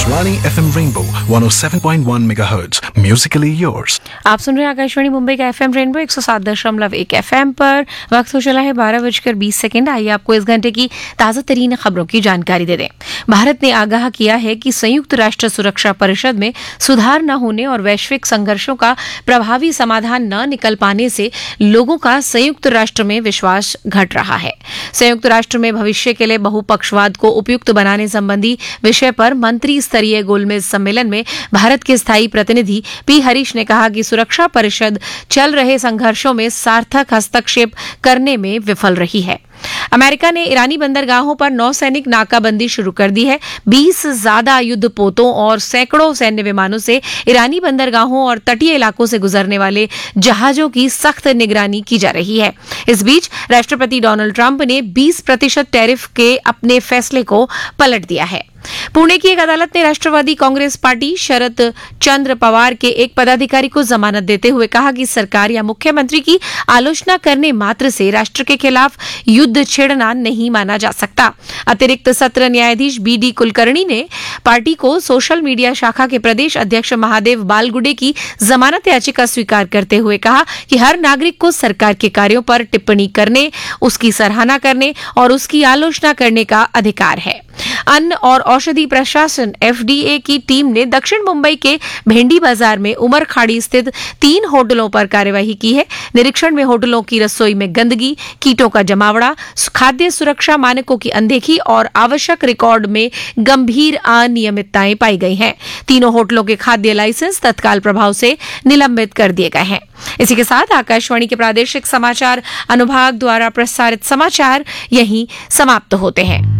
Akashvani FM Rainbow 107.1 MHz. Musically yours. आप सुन रहे हैं आकाशवाणी मुंबई का एफएम रेनबो 107.1 एफएम पर। वक्त हो चला है 12:20। आइए आपको इस घंटे की ताजा तरीन खबरों की जानकारी दे दें। भारत ने आगाह किया है कि संयुक्त राष्ट्र सुरक्षा परिषद में सुधार न होने और वैश्विक संघर्षों का प्रभावी समाधान न निकल पाने से लोगों का संयुक्त राष्ट्र में विश्वास घट रहा है। संयुक्त राष्ट्र में भविष्य के लिए बहुपक्षवाद को उपयुक्त बनाने संबंधी विषय पर मंत्री स्तरीय गोलमेज सम्मेलन में भारत के स्थायी प्रतिनिधि पी हरीश ने कहा कि सुरक्षा परिषद चल रहे संघर्षों में सार्थक हस्तक्षेप करने में विफल रही है। अमेरिका ने ईरानी बंदरगाहों पर नौसैनिक नाकाबंदी शुरू कर दी है। 20 ज्यादा युद्धपोतों और सैकड़ों सैन्य विमानों से ईरानी बंदरगाहों और तटीय इलाकों से गुजरने वाले जहाजों की सख्त निगरानी की जा रही है। इस बीच राष्ट्रपति डोनाल्ड ट्रंप ने 20% टैरिफ के अपने फैसले को पलट दिया है। पुणे की एक अदालत ने राष्ट्रवादी कांग्रेस पार्टी शरद चंद्र पवार के एक पदाधिकारी को जमानत देते हुए कहा कि सरकार या मुख्यमंत्री की आलोचना करने मात्र से राष्ट्र के खिलाफ युद्ध छेड़ना नहीं माना जा सकता। अतिरिक्त सत्र न्यायाधीश बीडी कुलकर्णी ने पार्टी को सोशल मीडिया शाखा के प्रदेश अध्यक्ष महादेव बालगुडे की जमानत याचिका स्वीकार करते हुए कहा कि हर नागरिक को सरकार के कार्यों पर टिप्पणी करने, उसकी सराहना करने और उसकी आलोचना करने का अधिकार है। अन्न और औषधि प्रशासन एफडीए की टीम ने दक्षिण मुंबई के भेंडी बाजार में उमर खाड़ी स्थित 3 होटलों पर कार्यवाही की है। निरीक्षण में होटलों की रसोई में गंदगी, कीटों का जमावड़ा, खाद्य सुरक्षा मानकों की अनदेखी और आवश्यक रिकॉर्ड में गंभीर अनियमितताएं पाई गई हैं। तीनों होटलों के खाद्य लाइसेंस तत्काल प्रभाव से निलंबित कर दिए गए हैं। इसी के साथ आकाशवाणी के प्रादेशिक समाचार अनुभाग द्वारा प्रसारित समाचार यहीं समाप्त होते हैं।